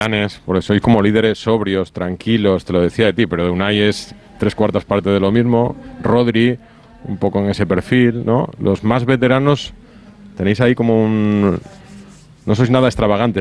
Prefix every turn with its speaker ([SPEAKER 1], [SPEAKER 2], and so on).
[SPEAKER 1] porque sois como líderes sobrios, tranquilos, te lo decía de ti, pero de Unai es 3/4 de lo mismo. Rodri, un poco en ese perfil, ¿no? Los más veteranos tenéis ahí como un... No sois nada extravagantes.